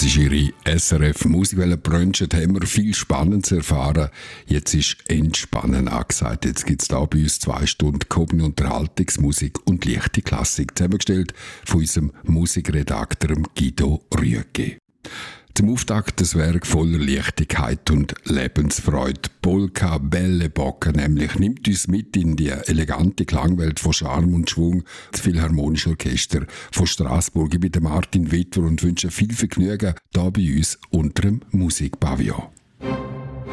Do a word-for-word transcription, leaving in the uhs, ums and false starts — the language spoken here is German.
ist Ihre S R F Musikwelle Brunch. Da haben wir viel Spannendes erfahren. Jetzt ist Entspannen angesagt. Jetzt gibt es da bei uns zwei Stunden gehobene Unterhaltungsmusik und leichte Klassik, zusammengestellt von unserem Musikredakteur Guido Rüeggi. Zum Auftakt das Werk voller Leichtigkeit und Lebensfreude. Polka Belle Bocca nämlich nimmt uns mit in die elegante Klangwelt von Charme und Schwung. Das Philharmonische Orchester von Straßburg. Ich bin Martin Wittwer und wünsche viel Vergnügen hier bei uns unter dem Musikpavillon.